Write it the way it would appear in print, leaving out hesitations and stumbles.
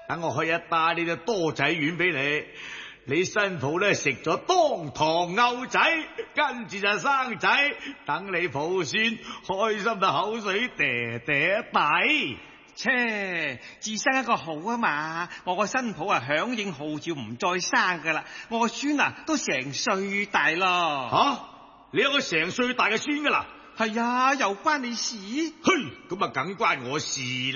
等我開一打呢啲多仔丸俾你。你新抱咧食咗當堂牛仔，跟住就生仔，等你抱孫，開心到口水嗲嗲底。 切，自生一個好啊嘛！我個新抱啊響應號召唔再生噶啦，我個孫啊都成歲大咯。 吓，你有個成歲大嘅孫噶啦？ 係啊，又關你事？ 嘿，咁啊梗關我事